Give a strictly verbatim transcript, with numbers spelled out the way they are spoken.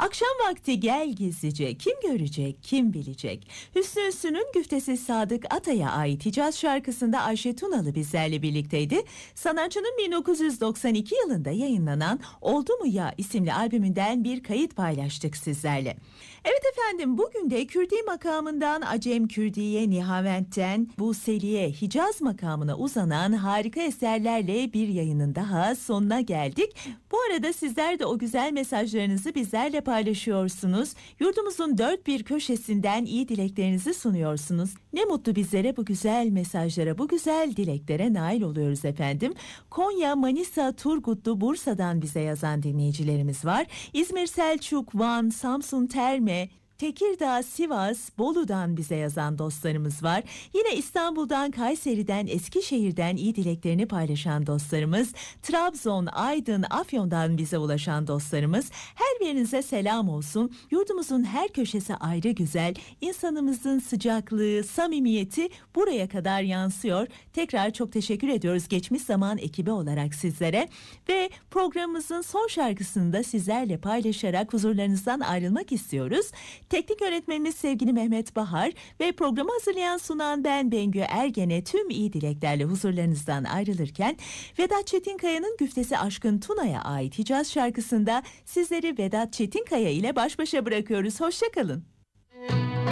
Akşam vakti gel gizlice, kim görecek, kim bilecek? Hüsnü Üssü'nün güftesi Sadık Atay'a ait Hicaz şarkısında Ayşe Tunalı bizlerle birlikteydi. Sanatçının bin dokuz yüz doksan iki yılında yayınlanan Oldu Mu Ya isimli albümünden bir kayıt paylaştık sizlerle. Evet efendim, bugün de Kürdi makamından Acem Kürdi'ye, Nihavent'ten Buseli'ye, Hicaz makamına uzanan harika eserlerle bir yayının daha sonuna geldik. Bu arada sizler de o güzel mesajlarınızı bizlerle paylaşıyorsunuz. Yurdumuzun dört bir köşesinden iyi dileklerinizi sunuyorsunuz. Ne mutlu bizlere bu güzel mesajlara, bu güzel dileklere nail oluyoruz efendim. Konya, Manisa, Turgutlu, Bursa'dan bize yazan dinleyicilerimiz var. İzmir, Selçuk, Van, Samsun, Terme, Tekirdağ, Sivas, Bolu'dan bize yazan dostlarımız var. Yine İstanbul'dan, Kayseri'den, Eskişehir'den iyi dileklerini paylaşan dostlarımız, Trabzon, Aydın, Afyon'dan bize ulaşan dostlarımız, her birinize selam olsun. Yurdumuzun her köşesi ayrı güzel, insanımızın sıcaklığı, samimiyeti buraya kadar yansıyor. Tekrar çok teşekkür ediyoruz Geçmiş Zaman ekibi olarak sizlere ve programımızın son şarkısını da sizlerle paylaşarak huzurlarınızdan ayrılmak istiyoruz. Teknik yönetmenimiz sevgili Mehmet Bahar ve programı hazırlayan sunan ben Bengü Ergen'e tüm iyi dileklerle huzurlarınızdan ayrılırken Vedat Çetinkaya'nın güftesi Aşkın Tuna'ya ait Hicaz şarkısında sizleri Vedat Çetinkaya ile baş başa bırakıyoruz. Hoşça kalın.